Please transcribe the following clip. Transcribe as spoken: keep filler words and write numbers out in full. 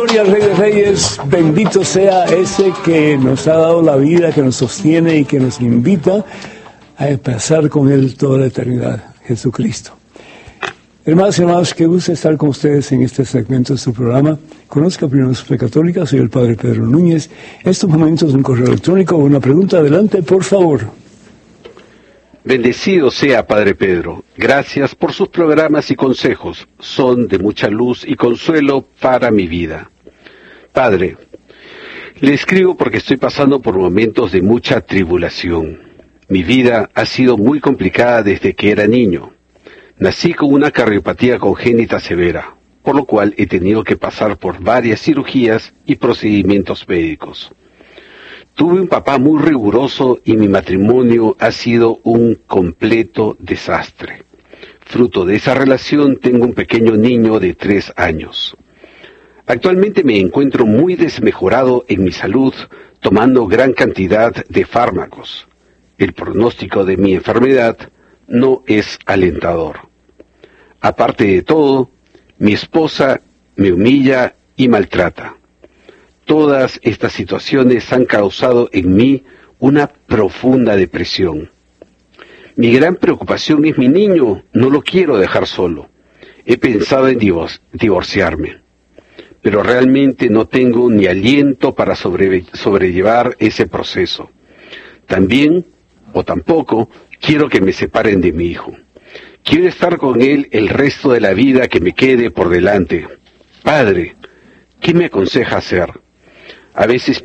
Gloria al Rey de Reyes, bendito sea ese que nos ha dado la vida, que nos sostiene y que nos invita a pasar con Él toda la eternidad, Jesucristo. Hermanos y hermanos, qué gusto estar con ustedes en este segmento de su programa. Conozca primero su fe católica, soy el Padre Pedro Núñez. En estos momentos un correo electrónico o una pregunta, adelante, por favor. Bendecido sea Padre Pedro. Gracias por sus programas y consejos. Son de mucha luz y consuelo para mi vida. Padre, le escribo porque estoy pasando por momentos de mucha tribulación. Mi vida ha sido muy complicada desde que era niño. Nací con una cardiopatía congénita severa, por lo cual he tenido que pasar por varias cirugías y procedimientos médicos. Tuve un papá muy riguroso y mi matrimonio ha sido un completo desastre. Fruto de esa relación tengo un pequeño niño de tres años. Actualmente me encuentro muy desmejorado en mi salud, tomando gran cantidad de fármacos. El pronóstico de mi enfermedad no es alentador. Aparte de todo, mi esposa me humilla y maltrata. Todas estas situaciones han causado en mí una profunda depresión. Mi gran preocupación es mi niño, no lo quiero dejar solo. He pensado en divor- divorciarme, pero realmente no tengo ni aliento para sobre- sobrellevar ese proceso. También, o tampoco, quiero que me separen de mi hijo. Quiero estar con él el resto de la vida que me quede por delante. Padre, ¿qué me aconseja hacer? A veces